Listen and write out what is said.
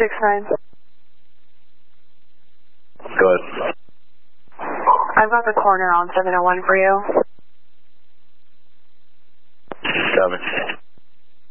269. Go ahead. I've got the corner on 701 for you. Copy.